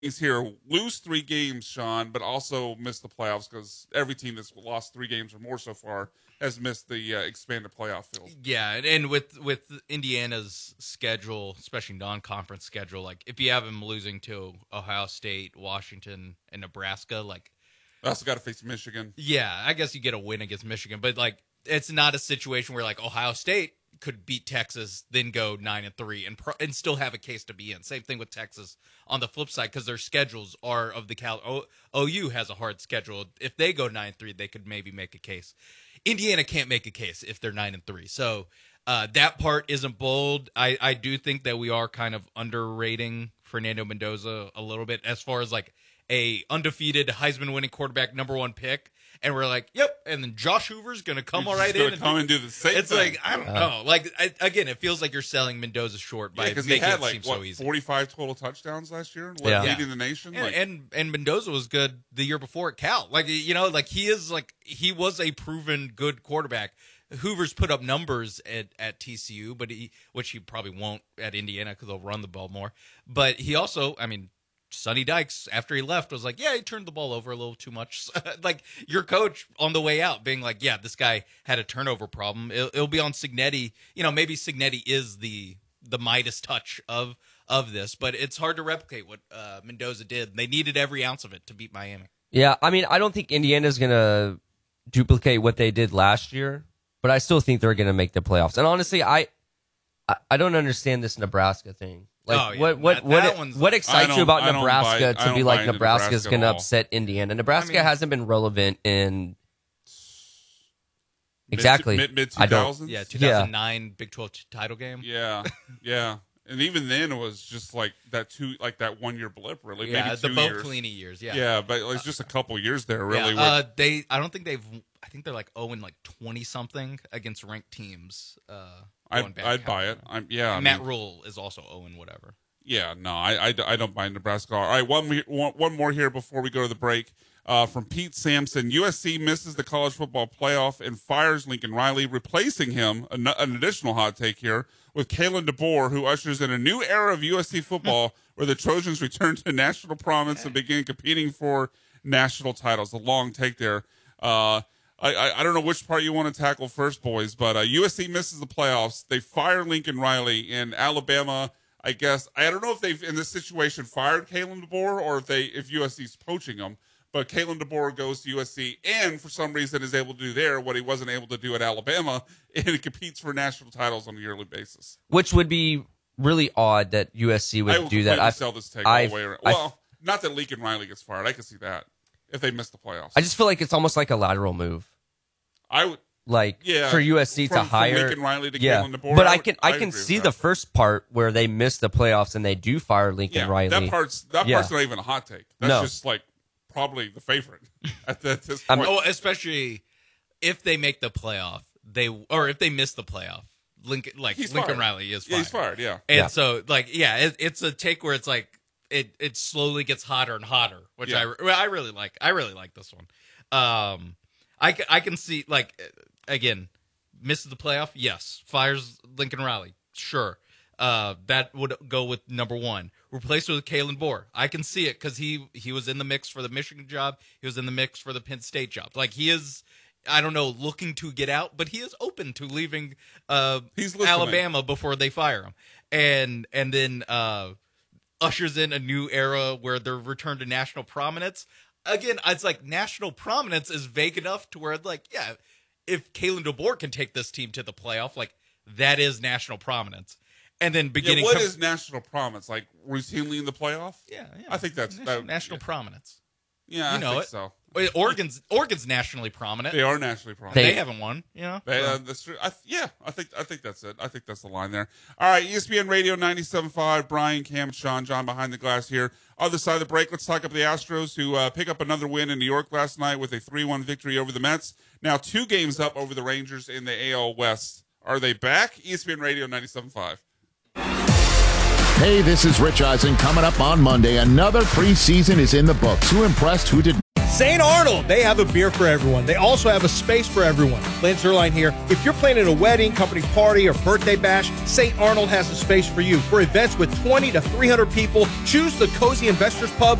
here lose 3 games, Sean, but also miss the playoffs because every team that's lost 3 games or more so far has missed the expanded playoff field. Yeah, and with Indiana's schedule, especially non-conference schedule, like if you have them losing to Ohio State, Washington, and Nebraska, like I also got to face Michigan. Yeah, I guess you get a win against Michigan, but like it's not a situation where like Ohio State could beat Texas, then go 9-3, and still have a case to be in. Same thing with Texas on the flip side, because their schedules are of the OU has a hard schedule. If they go 9-3, they could maybe make a case. Indiana can't make a case if they're 9-3. So that part isn't bold. I do think that we are kind of underrating Fernando Mendoza a little bit as far as like a undefeated Heisman winning quarterback, #1 pick. And we're like, yep. And then Josh Hoover's going to come right in. And do the same it's thing. Like, I don't know. Like, again, it feels like you're selling Mendoza short by making he had it seem so easy. 45 total touchdowns last year, leading the nation. And Mendoza was good the year before at Cal. Like, you know, like he was a proven good quarterback. Hoover's put up numbers at TCU, which he probably won't at Indiana because they'll run the ball more. But he also, I mean, Sonny Dykes, after he left, was like, yeah, he turned the ball over a little too much. Like, your coach on the way out being like, yeah, this guy had a turnover problem. It'll be on Cignetti. You know, maybe Cignetti is the Midas touch of this, but it's hard to replicate what Mendoza did. They needed every ounce of it to beat Miami. Yeah, I mean, I don't think Indiana's going to duplicate what they did last year, but I still think they're going to make the playoffs. And honestly, I don't understand this Nebraska thing. Like, what excites you about Nebraska to be like Nebraska's going to upset Indiana? Nebraska hasn't been relevant in exactly mid-2000s. Yeah, 2009 Big 12 title game. Yeah, yeah. And even then, it was just like that 1 year blip, really. Yeah, maybe 2 the Bo years. Pelini years. Yeah, yeah, but it was just a couple years there, really. Yeah, I think they're like 0-20 something against ranked teams. I'd buy it. Matt Rule is also 0 whatever. Yeah, no, I don't buy Nebraska. All right, one more here before we go to the break. From Pete Sampson, USC misses the college football playoff and fires Lincoln Riley, replacing him, an additional hot take here, with Kalen DeBoer, who ushers in a new era of USC football where the Trojans return to national prominence and begin competing for national titles. A long take there. I don't know which part you want to tackle first, boys, but USC misses the playoffs. They fire Lincoln Riley. In Alabama, I guess, I don't know if they've, in this situation, fired Kalen DeBoer or if USC's poaching him. But Kalen DeBoer goes to USC and, for some reason, is able to do there what he wasn't able to do at Alabama, and competes for national titles on a yearly basis. Which would be really odd that USC would do that. I will sell this take all the way around. Well, not that Lincoln Riley gets fired. I can see that if they miss the playoffs. I just feel like it's almost like a lateral move. I would, for USC to hire from Lincoln Riley to Kalen DeBoer. But I can see the first part where they miss the playoffs and they do fire Lincoln Riley. That part's not even a hot take. That's just like probably the favorite at this point. Especially if they make the playoff, if they miss the playoff. Lincoln Riley is fired. Yeah, he's fired. Yeah, and so it's a take where it's like it slowly gets hotter and hotter, which I really like. I really like this one. I can see, again, misses the playoff, yes. Fires Lincoln Riley, sure. That would go with #1. Replaced with Kalen DeBoer. I can see it because he was in the mix for the Michigan job. He was in the mix for the Penn State job. Like, he is, I don't know, looking to get out, but he is open to leaving Alabama before they fire him. And then ushers in a new era where they're returned to national prominence. Again, it's like national prominence is vague enough to where, like, yeah, if Kalen DeBoer can take this team to the playoff, like, that is national prominence. And then beginning... what is national prominence? Like, routinely in the playoff? Yeah. I think that's... National prominence. Yeah, I think so. Oregon's nationally prominent. They are nationally prominent. They haven't won, that's true. I think that's it. I think that's the line there. All right, ESPN Radio 97.5, Brian, Cam, Sean, John behind the glass here. Other side of the break, let's talk about the Astros, who pick up another win in New York last night with a 3-1 victory over the Mets. Now 2 games up over the Rangers in the AL West. Are they back? ESPN Radio 97.5. Hey, this is Rich Eisen. Coming up on Monday, another preseason is in the books. Who impressed, who did St. Arnold, they have a beer for everyone. They also have a space for everyone. Lance Zerline here. If you're planning a wedding, company party, or birthday bash, St. Arnold has a space for you. For events with 20 to 300 people, choose the Cozy Investors Pub